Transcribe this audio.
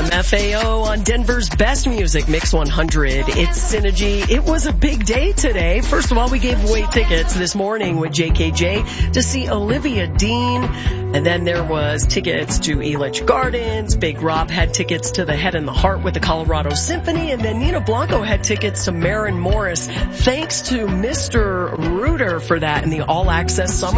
FAO on Denver's Best Music Mix 100. It's Synergy. It was a big day today. First of all, we gave away tickets this morning with JKJ to see Olivia Dean. And then there was tickets to Elitch Gardens. Big Rob had tickets to the Head and the Heart with the Colorado Symphony. And then Nina Blanco had tickets to Maren Morris. Thanks to Mr. Reuter for that in the All Access Summer